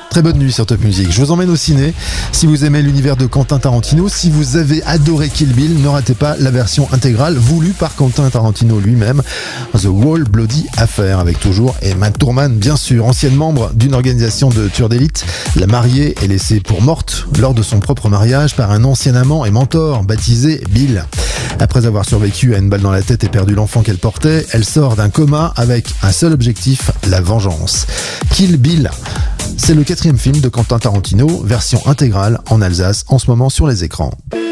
Très bonne nuit sur Top Music. Je vous emmène au ciné. Si vous aimez l'univers de Quentin Tarantino, si vous avez adoré Kill Bill, ne ratez pas la version intégrale voulue par Quentin Tarantino lui-même, The Whole Bloody Affair, avec toujours Emma Thurman, bien sûr, ancienne membre d'une organisation de tueurs d'élite. La mariée est laissée pour morte lors de son propre mariage par un ancien amant et mentor baptisé Bill. Après avoir survécu à une balle dans la tête et perdu l'enfant qu'elle portait, elle sort d'un coma avec un seul objectif, la vengeance. Kill Bill, c'est le 4e film de Quentin Tarantino, version intégrale en Alsace, en ce moment sur les écrans.